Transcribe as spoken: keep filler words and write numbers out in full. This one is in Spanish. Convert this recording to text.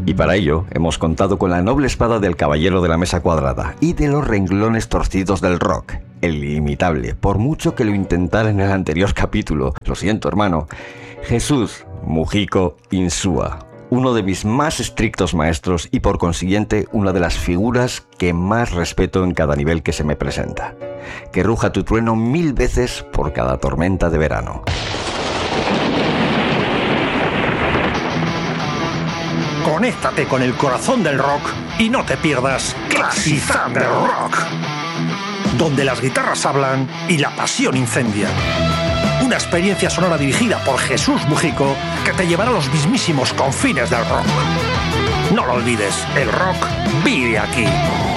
Y para ello hemos contado con la noble espada del caballero de la mesa cuadrada y de los renglones torcidos del rock, el inimitable, por mucho que lo intentara en el anterior capítulo, lo siento hermano, Jesús Mujico Insúa, uno de mis más estrictos maestros y por consiguiente una de las figuras que más respeto en cada nivel que se me presenta. Que ruja tu trueno mil veces por cada tormenta de verano. Conéctate con el corazón del rock y no te pierdas Classic Thunder Rock, donde las guitarras hablan y la pasión incendia. Una experiencia sonora dirigida por Jesús Mujico que te llevará a los mismísimos confines del rock. No lo olvides, el rock vive aquí.